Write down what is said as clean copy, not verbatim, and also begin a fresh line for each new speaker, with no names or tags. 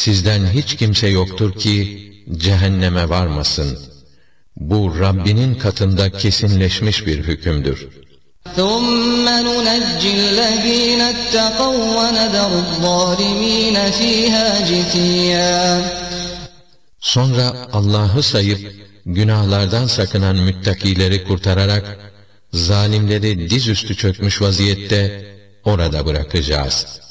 Sizden hiç kimse yoktur ki cehenneme varmasın. Bu Rabbinin katında kesinleşmiş bir hükümdür.
ثُمَّ نُنَجِّي الَّذ۪ينَ اتَّقَوْا وَنَذَرُ الظَّالِم۪ينَ ف۪يهَا جِثِيًّا.
Sonra Allah'ı sayıp günahlardan sakınan müttakileri kurtararak zalimleri dizüstü çökmüş vaziyette orada bırakacağız.